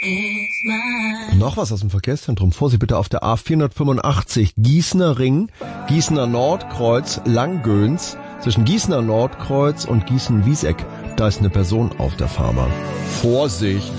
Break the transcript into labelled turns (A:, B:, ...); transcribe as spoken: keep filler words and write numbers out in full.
A: Noch was aus dem Verkehrszentrum. Vorsicht bitte auf der A vierhundertfünfundachtzig Gießener Ring, Gießener Nordkreuz, Langgöns. Zwischen Gießener Nordkreuz und Gießen-Wieseck, da ist eine Person auf der Fahrbahn. Vorsicht!